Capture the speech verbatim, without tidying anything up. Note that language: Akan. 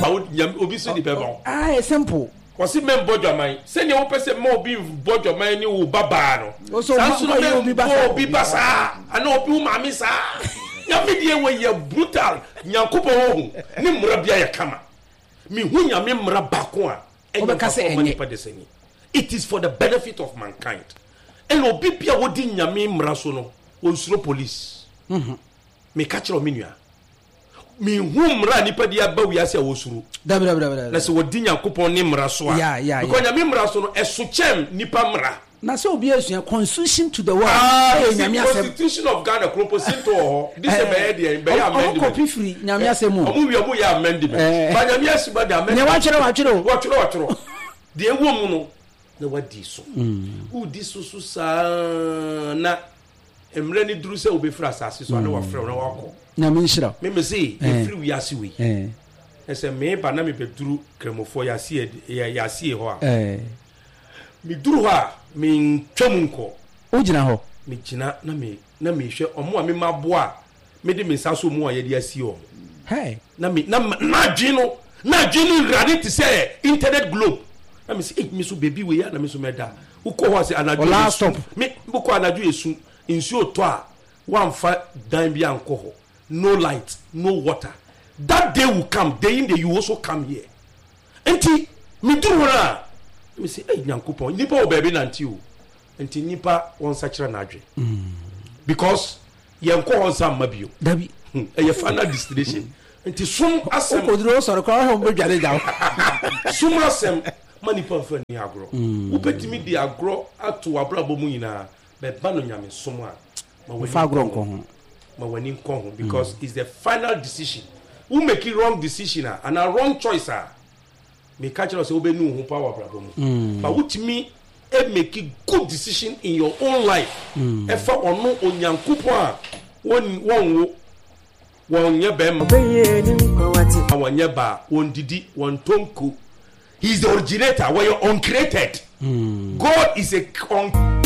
ba obi so di beba ah simple wasi men bodwaman se ne wo pese ma obi bodwaman ni wo baba no sanso no obi basa obi basa ana obi ma mi sa nyame die we ye brutal nyankopo ho ni mra bia ye kama mi hu nyame mra bako a it is for the benefit of mankind and obi bia wodi nyame mra so no onsuro police mhm me ka kire o menua mi hu mra nipa dia ba wi ase a wosuro dabi dabi dabi na se wodi nyankopon ni mra so a yeah yeah because nyame mra so no eso chem nipa mra na se obi asua constitution to the world eh nyame asem constitution of Ghana proposing to ho this is be dey be amendment copy free nyame asem o omu wi omu ya amendment ba nyame asuba dey amendment ne wa kire wa kire o wa kire wa kire de ewo mu no na wadi so u di so so sa na emre ni duru se obefra asase so na wa frɛ na wa kɔ na me nshira me me say e free wi ase we eh ese me ba na me beduru kremofo ya se ya se ho a eh me duru ho a me twam nko o gina ho me gina na me na me hwɛ omo a me mabo a me de me saso mu a ye de asi o hey na me na na dwino na dwino rani te say internet globe na me say eh me so baby we ya na me so meda uko ho ase anadwo stop me buko anadwo esu insuo to a one fa dan bia nko ho no light no water that day will come day in the you also come here enti me do hora me say eh nyankopon nipa o baby nanti o enti nipa won sachira na adwe because yenko ho sam mabio dabi e ye final destination enti sum asem ko duro so ko ho be dware dawo sum asem manipa fa ni agro wo petimi di agro ato abrabo mu nyina be ba no nyame sum a ma wo fa agro nko ho ma wani nko ho because it's the final decision who make it wrong decision and a wrong choice ah me catch us say obenu ho power abrabo mu but wutimi e make it good decision in your own life e fa ono onyankopon a won won wo won ye bem awon ye ba won didi won tonko. He's the originator where you're uncreated. Mm. God is a un-